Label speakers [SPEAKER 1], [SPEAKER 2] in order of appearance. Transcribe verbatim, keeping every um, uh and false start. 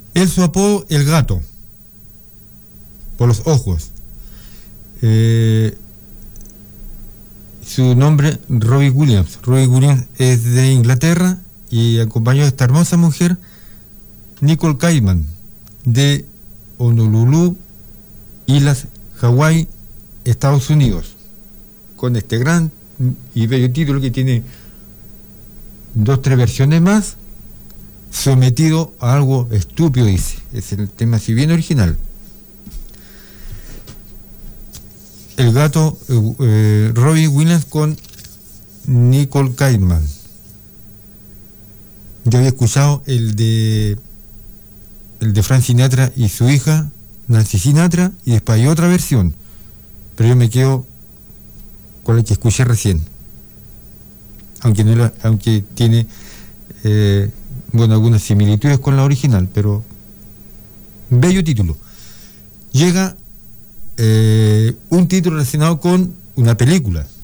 [SPEAKER 1] Él, su apodo, el gato, por los ojos. Eh, su nombre, Robbie Williams. Robbie Williams es de Inglaterra y acompañó a esta hermosa mujer, Nicole Kidman, de Honolulu, Islas Hawái, Estados Unidos, con este gran y bello título que tiene dos, tres versiones más, sometido a algo estúpido, dice. Es el tema así bien original. El gato, eh, eh, Robbie Williams con Nicole Kidman. Yo había escuchado el de el de Frank Sinatra y su hija Nancy Sinatra, y después hay otra versión, pero yo me quedo con la que escuché recién, aunque no la, aunque tiene eh, bueno, algunas similitudes con la original, pero bello título. Llega eh, un título relacionado con una película.